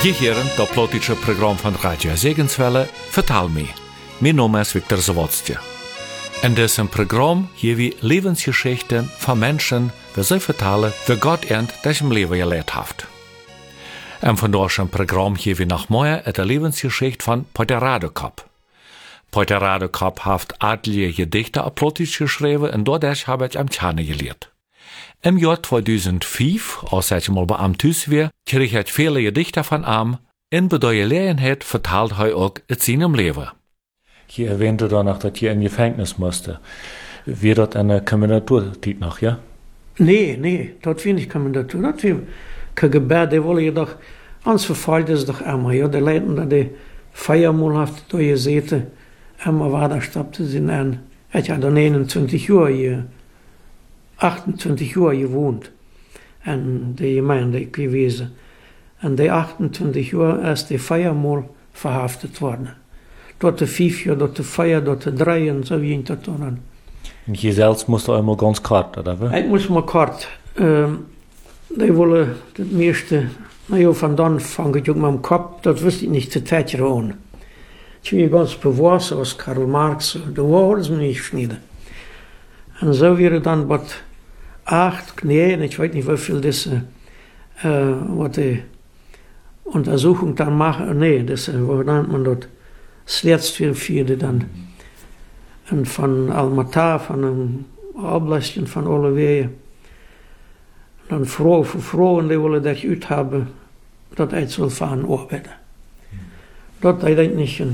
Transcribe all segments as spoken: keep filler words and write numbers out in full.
Je hören das politische Programm von Radio Segenswelle Vertal me. Mein Name ist Viktor Zawodstje. In diesem Programm geben wir Lebensgeschichten von Menschen, die sie vertellen, wie Gott ihnen das im Leben gelebt hat. Und von diesem Programm geben wir noch mehr die Lebensgeschichte von Peter Radekop. Peter Radekop hat adlige Gedichte auf Plottisch geschrieben und dadurch habe ich am Tjane gelehrt. Im Jahr zweitausendvijf, als ich mal bei ihm thuis war, kreeg ich viele Gedichte von ihm. In bei der Gelegenheit vertelt er auch aus seinem Leben. Je erwähnte danach, dass je in Gefängnis musste. Wie das eine Kommandatur-Zeit noch, ja? Nee, nee, das war nicht Kommandatur. Das war kein Gebet, die wollen je doch, ans verfallt ist doch immer, ja. Die Leute, die die Feiermal haft durchgesehen, immer war da, stoppte sie an. Ich hatte dann einundzwanzig Jahre hier, achtundzwanzig Jahre gewohnt in der Gemeinde gewesen. Und die achtundzwanzig Jahre ist die Feiermal verhaftet worden. Dort die fünf Jahre, dort die Feier, dort die drei und so wie ich das dann. Und je selbst musste einmal ganz kort, oder was? Ich muss mal kort. Ähm, die wollen das meiste, naja, von dann fange ich auch mit dem Kopf, das wusste ich nicht, zu tätchen an. Ich war ganz bewusst aus Karl Marx, da war alles mir nicht geschnitten. Und so wäre dann was acht, nee, ich weiß nicht, wie viel das, äh, was die Untersuchung dann machen, nee, das, wo nennt man das, das letzte vierte dann. Und von Almatar, von einem Ablästchen von alle Wege. Dann froh für froh, und die wollen das ut haben, dass ich soll fahren arbeiten. Das ich denk nicht.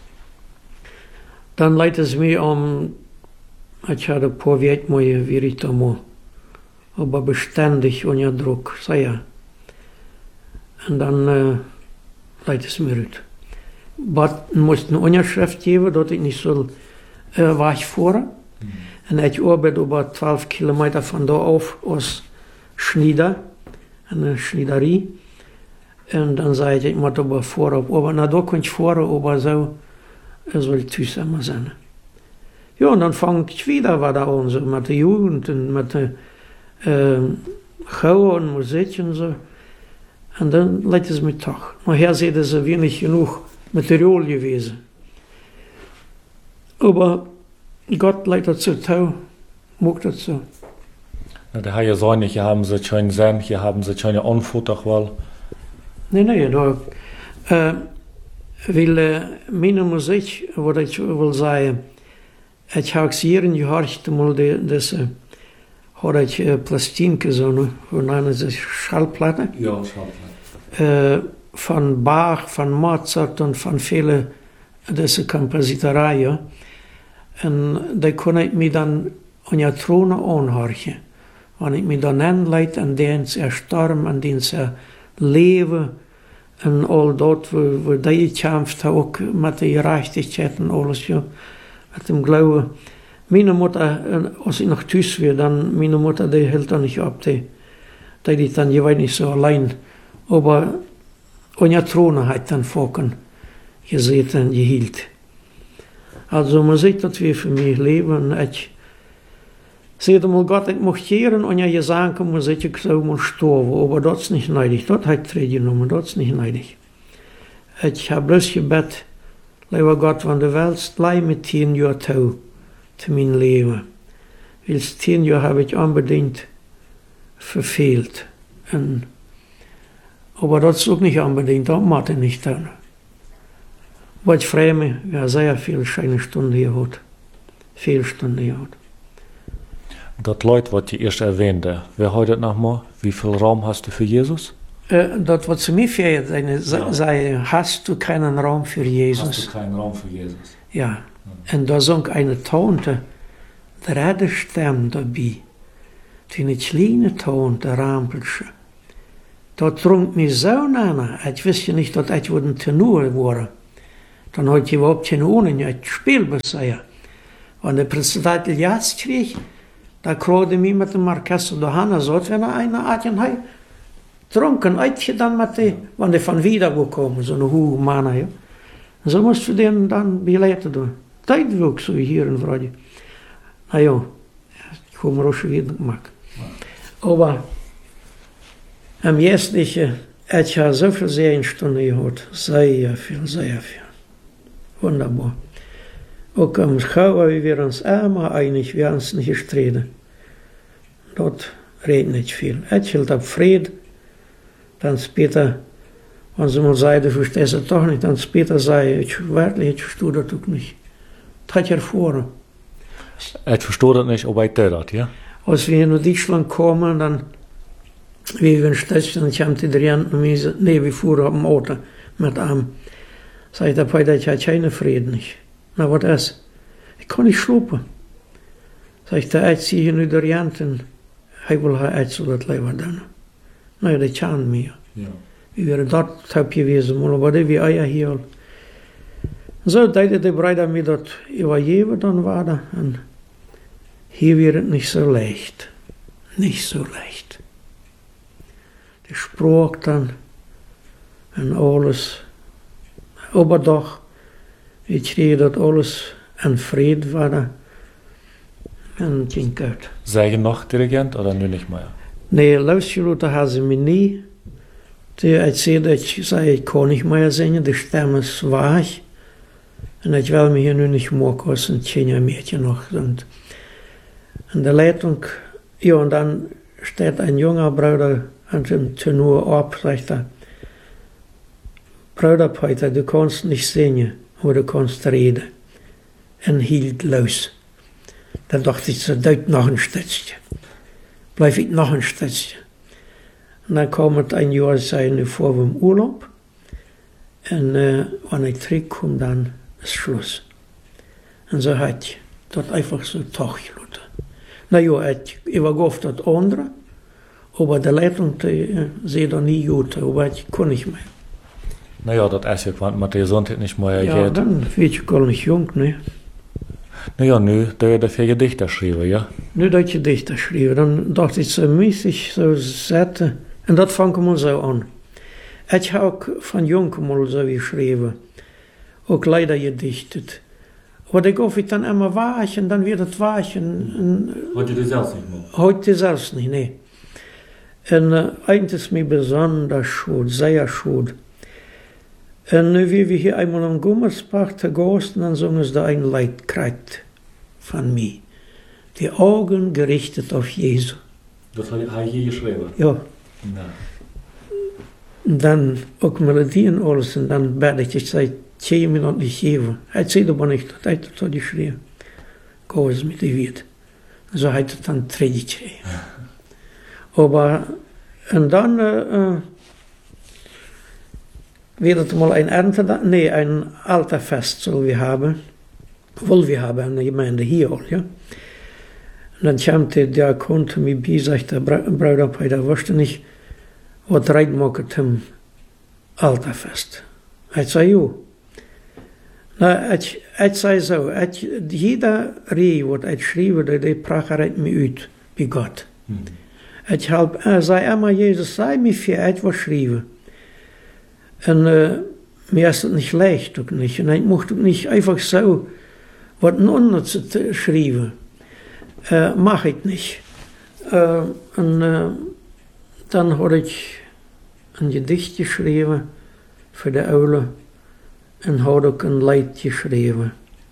Dann leitet es mir um, ich hatte ein paar Weitmäue, wie ich da mal, aber beständig unter Druck, sei ja. Und dann äh, leitet es mir ut. Aber ich musste eine Unterschrift geben, dass ich nicht soll äh, wegfahren. Mhm. Und ich arbeite über zwölf Kilometer von da auf aus Schnieder, eine Schniederie. Und dann sage ich, ich muss aber fahren. Aber na, da kann ich fahren, aber so äh, soll ich zusammen immer sein. Ja, und dann fange ich wieder weiter an, so mit der Jugend und mit der äh, Chor und Musik und so. Und dann leitet es mir doch. Nachher sieht es wenig genug Material gewesen. Aber Gott leitet zu tau, mag das so. Na, der Herr soll nicht, hier haben sie schon Sinn, hier haben sie schon Unfutterwahl. Nein, nein, da, äh, weil äh, meine Musik, was ich will sagen, ich habe hier gehört, mal die, das, äh, habe ich äh, Plastinke, so, ne, von einer Schallplatte. Ja, Schallplatte. Äh, von Bach, von Mozart und von vielen dieser Kompositoren, ja. Und da konnte ich mich dann an der Throne anhören. Wenn ich mich dann anleite, an denen sie sterben, an denen sie leben, und all dort, wo, wo die gekämpft haben, auch mit der Gerechtigkeit und alles, ja, mit dem Glauben. Meine Mutter, als ich noch thuis war, dann, meine Mutter, die hält dann nicht ab, die, die, die dann, ich weiß nicht, so allein. Aber an der Throne hat dann Focken gesehen und gehielt. Also man sieht, dass wir für mich leben. Ich sehe mal Gott, ich möchte hören und ja sagen, man sieht, ich soll mal sterben, aber das ist nicht neidig. Das hat er genommen, das ist nicht neidig. Ich habe bloß gebet, lieber Gott, wenn du willst, bleib mit zehn Jahren tau zu meinem Leben. Weil zehn Jahre habe ich unbedingt verfehlt. Und aber das ist auch nicht unbedingt, das macht er nicht tun. Aber ich freue mich, wir haben sehr viele schöne Stunden gehabt. Viele Stunden gehabt. Das Leute, was die erst erwähnte, wer heute noch mal, wie viel Raum hast du für Jesus? Äh, das, was zu mir fehlt, eine, ja. sei, hast du keinen Raum für Jesus? Hast du keinen Raum für Jesus? Ja. Mhm. Und da sang eine Tante, drei Stimmen dabei. Die kleine Tante, Rampelsche. Dat trunk mich so an. Ich wusste nicht, dass ich ein Tenor war. Dann hatte ich überhaupt keine Ahnung, ich spiele bisher. Wenn der Präsident Jas krieg, da kriegte mich mit dem Orchester da hin, so wenn er eine Art hat, trunken, ich dann mit dem, wenn der von wieder gekommen, so eine hohe Mann, ja. So musst du den dann beleiten tun. Das will ich so hier in Freude. Na ja, ich habe mir auch schon wieder gemacht. Aber am Wesentlichen Ich habe so viel Sehenstunden gehabt. Sehr viel, sehr viel. Wunderbar. Auch am Schauer, wie wir uns einmal einig, wir haben uns nicht gestritten. Dort redet nicht viel. Ich hielt ab Fried, dann später, wenn sie mal sagen, du verstehst es doch nicht, dann später sei ich, wirklich, ich verstehe das auch nicht. Das hat ja vor. Ich verstehe das nicht, ob ich das, ja? Als wir in Deutschland kommen, dann, wie wir in Städtchen, ich habe die Drianten, nee, wir fuhren auf dem Auto mit einem. Sag ich, der Peter, ich habe keine Frieden nicht. Na, was ist? Ich kann nicht schlafen. Sag ich, der Eid ziehe in die Drianten, ich will ha Eid so das Leben dann. Na ja, das kann mir. Ja. Wir wären dort taub gewesen, aber das wie Eier hier. So, da die Brüder mir dort übergeben, dann war da. Und hier wäre es nicht so leicht. Nicht so leicht. Der Spruch dann und alles. Aber doch, ich kriege das alles an Fried war da. Und ging gut. Sei je noch Dirigent oder nur nicht mehr? Nee, luisteren haben sie mich nie. Die erzählte, ich zei, ich kann nicht mehr singen, die Stimme ist weich. Und ich will mich hier nur nicht mehr kosten, ich ein Mädchen noch. Und in der Leitung, ja, und dann steht ein junger Bruder an dem Tenor ab, sagt er, Bruder Peter, du kannst nicht singen, aber du kannst reden. Und hielt los. Dann dachte ich, so deut noch ein Stützchen. Bleib ich noch ein Stützchen. Und dann kam es ein Jahr sein vor dem Urlaub. Und äh, wenn ich zurückkomme, dann ist Schluss. Und so hat ich dort einfach so Tachgeluten. Na ja, ich übergab das andere, aber die Leitung, die sehe da nie gut, aber ich kann nicht mehr. Naja, das ist ja quant mit der Gesundheit nicht mehr Ja, geht. dann wird ich gar nicht jung, ne? Naja, nö, da wird dafür Gedichte schreiben, ja? Nu dat je Gedichte schreef, dann dachte ich so mäßig, so zette. Und das fang mal so an. Ich habe auch von jung mal so geschrieben. Auch leider gedichtet. Aber da gab ich dann immer wachen, dann wird es wachen. Heute du selbst nicht mehr? Heute selbst nicht, nee. Und äh, eigentlich ist mir besonders schuld, sehr schuld. Und äh, wie wir hier einmal am Gummersbach zu Gast, dann singen sie da ein Leidkreuz von mir. Die Augen gerichtet auf Jesu. Das habe ich hier geschrieben? Ja. Na. Und dann auch Melodien alles, und dann werde ich, ich sage, zehn Minuten nicht geben. Er sagt aber nicht, das hat er geschrieben. Geh es mit dir wird. So hat er dann Tradition. Aber, und dann, äh, wird es mal ein Ernte, nee, ein alter Fest soll wir haben. Wohl wir haben eine Gemeinde hier auch, ja. Und dann kam der Diakon zu mir bei, sagt der Bruder, der wusste nicht, was reinmachen zum Alterfest. Ich sage, jo. Na, ich, ich sage so, ich, jeder Reh, was ich schreibe, der pracht mir uit bei Gott. Mhm. Ich halb, er sei immer, Jesus, sei mir für ich was schreiben. Und äh, mir ist es nicht leicht, auch nicht. Und ich mochte nicht einfach so, was ein Unnütz schreiben. Äh, mach ich nicht. Äh, und äh, dann habe ich ein Gedicht geschrieben für die Aule und habe auch ein Lied geschrieben.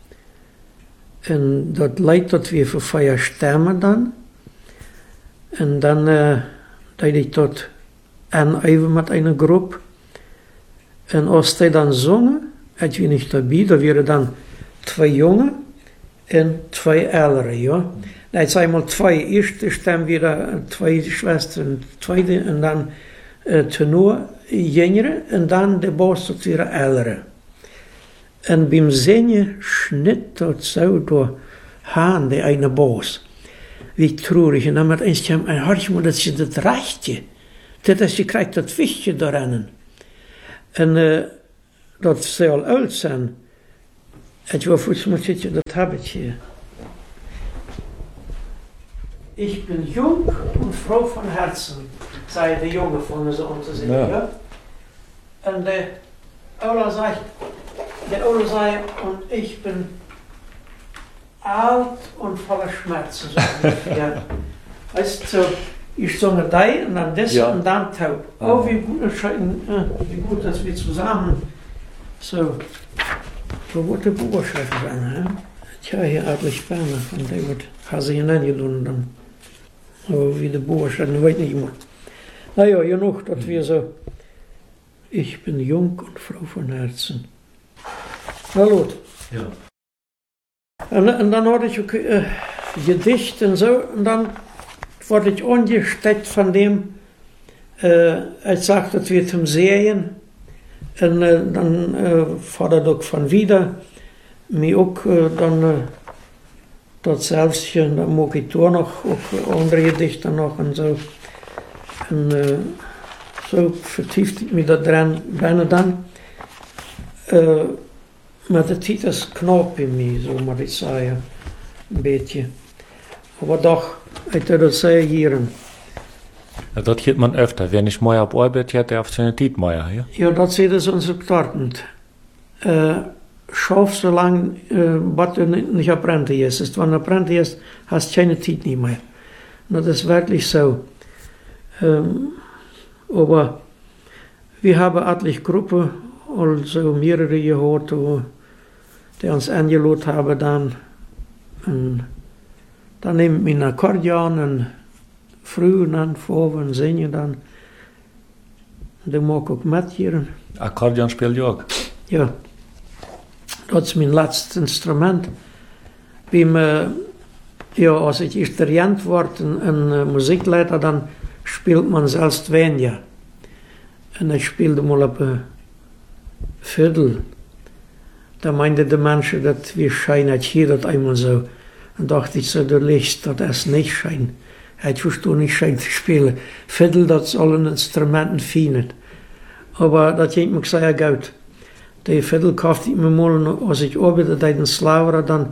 Und das Lied, das wir für Feier stemmen dann. Und dann äh, deed ich dort an mit einer Gruppe. Und als die dann zongen, ich war nicht dabei, da waren dann zwei Jungen und zwei Ältere, ja. Jetzt einmal zwei erste Stimmen, wieder zwei Schwestern, zweite, und dann äh, Tenor, Jüngere, und dann der Boss, das wieder Ältere. Und beim Singen schnitt dort so durch Hahn, der eine Boss. Wie traurig. Und dann hat eins gesagt, ein Horch, das ist das Reichte. Das ist, je krijgt dat visje daarin. En uh, dat zal oud zijn. En je voelt me zitten, dat heb ik hier. Ich bin jung und froh von Herzen, sei der Junge von uns unter sich. Ja. Ja? Und der Ola sagt, der Ola sagt, und ich bin alt und voller Schmerzen. So ja. Weißt du, Ich singe die und dann das Ja. und dann tau. Oh, wie gut, äh, wie gut, dass wir zusammen so, wo wird der Buchchef sein, hä? Tja, hier Adlich Berner, von der wird, hat sich ihn angedungen dann. Aber wie der Buchchef, ich weiß nicht mehr. Naja, genug, dass wir so, ich bin jung und froh von Herzen. Na gut. Ja. Und, und dann hatte ich auch äh, Gedicht und so, und dann wurde ich angesteckt von dem, äh, ich sagte, dass wir zum Sehen, und äh, dann äh, fordert ich von wieder, mir auch äh, dann äh, dort selbst, und dann mag ich da noch, auch andere Gedichte noch und so. Und äh, so vertieft ich mich da dran, dann. Äh, maar de Titus knap in mij, zo moet ik zeggen, een beetje. Aber doch, ich würde das sehr hier. Ja, das geht man öfter. Wenn ich mal auf Arbeit hätte, auf seine Zeit mehr, ja? Ja, das sieht es uns dort. Äh, schaff so lange, äh, was du nicht Apprentice ist. Wenn du Apprentice ist, hast du keine Zeit nicht mehr. Und das ist wirklich so. Ähm, aber wir haben etliche Gruppen, also mehrere gehört, die uns eingeladen haben dann. Und dann nehmen wir ein Akkordeon und früh und dann vor und singen dann. Und dann mag ich auch mit hier. Akkordeon spielt ja auch. Ja, dat is mijn laatste instrument. Beim, äh, ja, als ich Instrument word, een, een uh, muziekleider, dan speelt man zelfs weniger. En ik speelde mal op een Viertel. Da meinte de mensen dat wir schijn het hier dat einmal so. En dacht ich so, du liegst, dat is niet schijn. Het verstond niet schijn te spelen. Viertel, dat is al een instrumenten finet. Aber dat ging mir sehr gut. Die Viertel kaufte ich mir mal, als ich arbeitete in Slavera, dann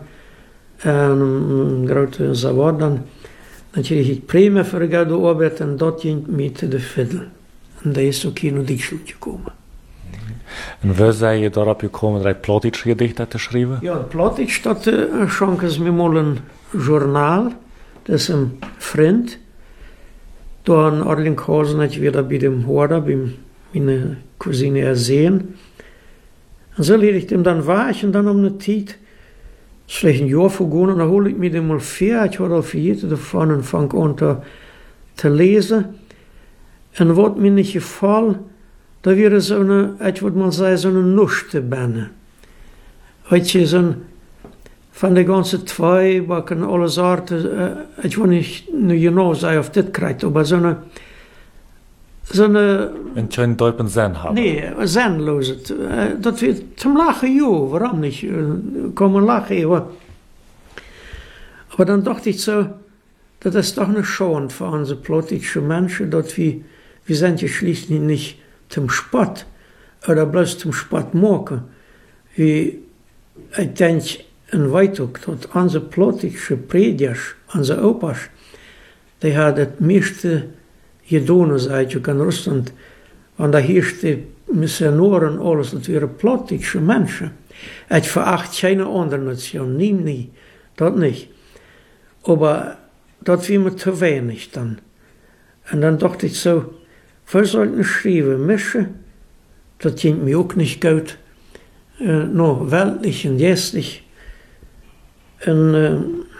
een grote Zawad, dann, dann kreeg ik Prämie für die gute Arbeit und dort ging mit de Viertel. Und da ist auch hier noch Deutschland gekommen. Und wie sei je darauf gekommen, drei Plattdeutsch Gedichte zu schreiben? Ja, Plattdeutsch, dat uh, schenken ze mir mal een journaal. Dat is een vriend. Da in Arlinghausen had je weer bij dem Horder, bij meine Cousine ersehen. Und so leer ich dem dann war und dann um eine Zeit, vielleicht ein Jahr vergangen, und dann hole ich mir den mal vier, ich hatte für jede davon und fange an zu, zu lesen. Und was mir nicht gefallen, da wäre so eine, ich würde mal sagen, so eine Nuchte benne. Heute so ein, von der ganzen Zweiback und alle Sorten, äh, ich will nicht nur genau sagen, auf das kriegt, aber so eine, so eine... Een schönen Deutschen Zen haben. Nee, zenloos. Uh, dat we zum Lachen, ja, waarom niet? Uh, komen lachen, ja. Aber dann dachte ich so, das ist doch eine Schande für unsere plattdeutschen Menschen, dass wir, wir sind ja schließlich nicht zum Spott oder bloß zum Spott machen. Wie, ich denke, in Weitog, dass unsere plattdeutschen Prediger, unsere Opas, die haben das meiste gedaan, zei je, in Russland. Want daar heerst de missionaten alles, dat waren plattdeutsche Menschen. Ich veracht keine andere Nation, nie, nie, das nicht. Aber das war mir zu wenig dann. Und dann dachte ich so, wir sollten schreiben, mischen, das ging mir auch nicht gut, äh, noch weltlich und jästlich. Und äh,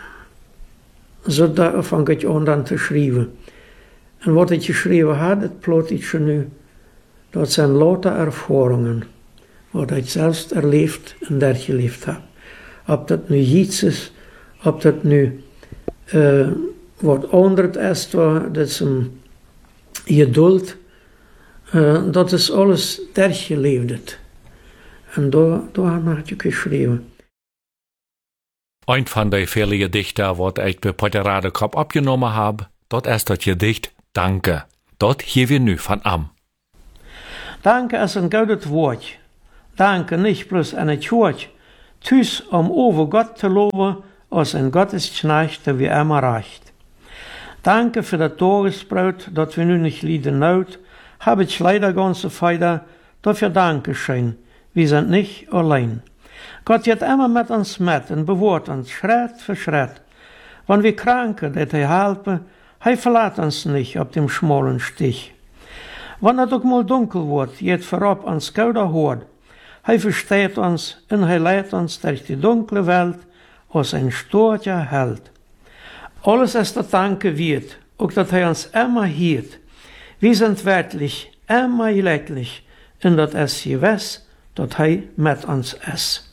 so da fange ich an dann zu schreiben. Und wat ik geschreven had, het Plattdeutsche nu, dat zijn lauter Erfahrungen, wat ik zelfs erlebt en daar geleefd heb. Ob dat nu iets is, ob dat nu uh, wat anders is, dat is een geduld, uh, dat is alles daar geleefd. En daar, daar heb ik geschreven. Ein von den vielen Gedichten, wat ich bei Potterade Kopf abgenommen habe, dort ist das Gedicht Danke. Dort hier wir nu van am. Danke ist ein gutes Wort. Danke nicht bloß an het Woord. Thuis um over Gott zu loben, als ein Gottesknecht, der wie immer reicht. Danke für das Tagesbrot, dat wir nu nicht lieden Not, hab ich leider ganze Feider, dafür Dankeschön. Wir sind nicht allein. Gott geht immer mit uns mit und bewahrt uns Schritt für Schritt. Wenn wir kranken, dat er helfen, Hij verlaat ons nicht auf dem schmalen Stich. Wann het ook mal dunkel wordt, jet voorop ans koude hoort. Hij versteht ons en hij leidt ons durch die dunkle Welt als ein storcher Held. Alles ist der Danke wird, auch dass hij uns immer hielt. Wir sind wirklich immer glücklich, und dat es gewiss, dat hij met ons is.